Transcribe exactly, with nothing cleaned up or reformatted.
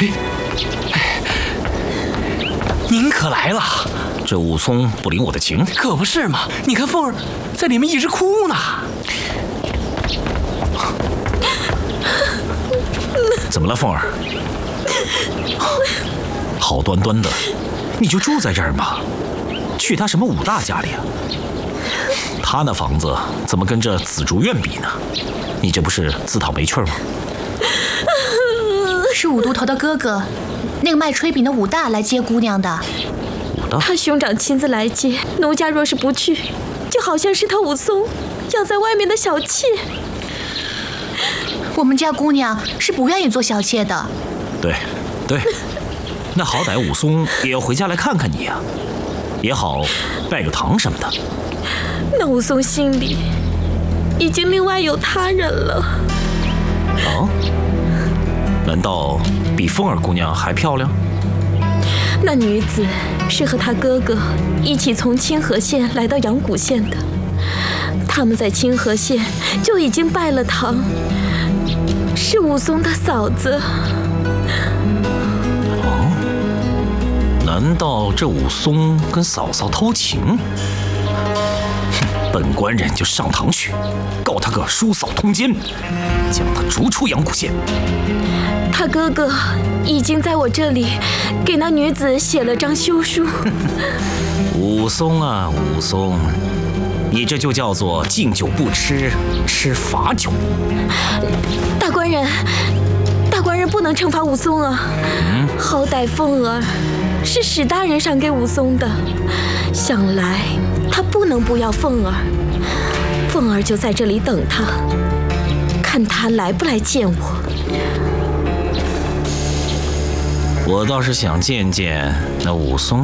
您可来了。 这武松不领我的情， 可不是嘛！你看凤儿在里面一直哭呢。 怎么了，凤儿？好端端的，你就住在这儿吗？去他什么武大家里啊？他那房子怎么跟这紫竹院比呢？你这不是自讨没趣吗？ 是武都头的哥哥，那个卖炊饼的武大来接姑娘的。 武大？ 他兄长亲自来接，奴家若是不去，就好像是他武松养在外面的小妾。 我们家姑娘是不愿意做小妾的。 对，对，那好歹武松也要回家来看看你呀、啊，也好拜个堂什么的。 那武松心里已经另外有他人了。 哦？难道比凤儿姑娘还漂亮？ 那女子是和他哥哥一起从清河县来到阳谷县的，他们在清河县就已经拜了堂，是武松的嫂子。 哦？难道这武松跟嫂嫂偷情？本官人就上堂去，告他个叔嫂通奸，将他逐出阳谷县。 他哥哥已经在我这里给那女子写了张休书。 武松啊，武松，你这就叫做敬酒不吃，吃罚酒。 大官人，大官人不能惩罚武松啊！嗯、好歹凤儿是史大人赏给武松的，想来他不能不要凤儿，凤儿就在这里等他，看他来不来见我。 我倒是想见见那武松